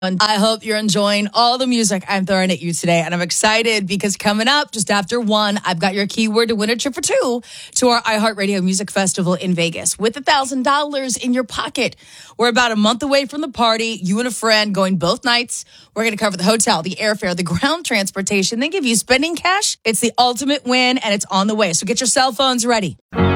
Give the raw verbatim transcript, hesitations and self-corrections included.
I hope you're enjoying all the music I'm throwing at you today. And I'm excited because coming up just after one, I've got your keyword to win a trip for two to our iHeartRadio Music Festival in Vegas with one thousand dollars in your pocket. We're about a month away from the party. You and a friend going both nights. We're going to cover the hotel, the airfare, the ground transportation. They give you spending cash. It's the ultimate win, and it's on the way. So get your cell phones ready.